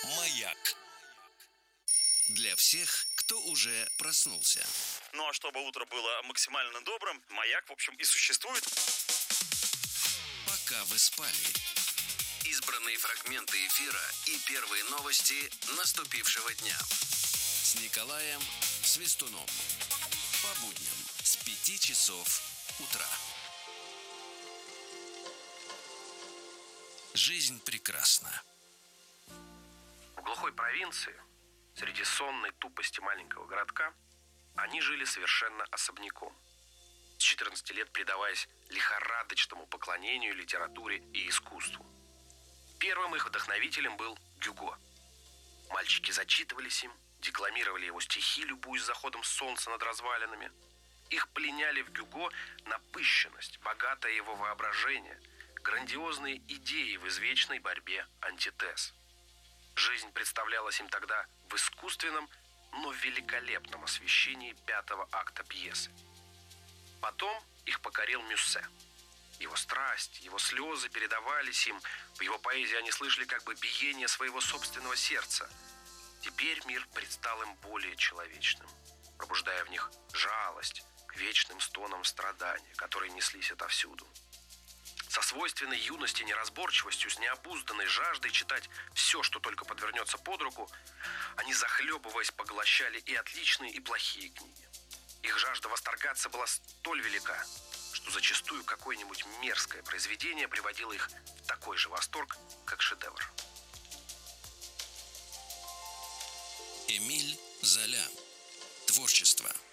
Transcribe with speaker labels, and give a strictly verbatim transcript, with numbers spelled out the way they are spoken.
Speaker 1: Маяк. Для всех, кто уже проснулся.
Speaker 2: Ну а чтобы утро было максимально добрым, Маяк, в общем, и существует.
Speaker 1: Пока вы спали. Избранные фрагменты эфира и первые новости наступившего дня. С Николаем Свистуном. По будням с пяти часов утра. Жизнь прекрасна.
Speaker 3: В глухой провинции, среди сонной тупости маленького городка, они жили совершенно особняком, с четырнадцати лет предаваясь лихорадочному поклонению литературе и искусству. Первым их вдохновителем был Гюго. Мальчики зачитывались им, декламировали его стихи, любуясь заходом солнца над развалинами. Их пленяли в Гюго напыщенность, богатое его воображение, грандиозные идеи в извечной борьбе антитез. Жизнь представлялась им тогда в искусственном, но великолепном освещении пятого акта пьесы. Потом их покорил Мюссе. Его страсть, его слезы передавались им, в его поэзии они слышали как бы биение своего собственного сердца. Теперь мир предстал им более человечным, пробуждая в них жалость к вечным стонам страдания, которые неслись отовсюду. Со свойственной юности неразборчивостью, с необузданной жаждой читать все, что только подвернется под руку, они, захлебываясь, поглощали и отличные, и плохие книги. Их жажда восторгаться была столь велика, что зачастую какое-нибудь мерзкое произведение приводило их в такой же восторг, как шедевр.
Speaker 1: Эмиль Золя. Творчество.